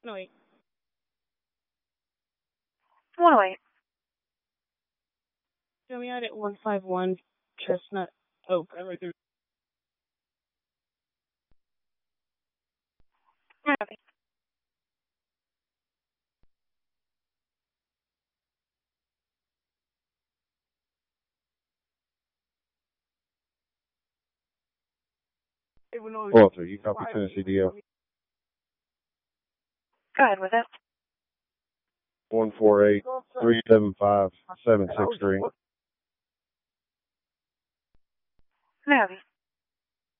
108. 108. Show me out at 151 Chestnut Oak. Right there. Copy. Walter, you copy Tennessee DL? Go ahead with it. 148-375-763. Copy.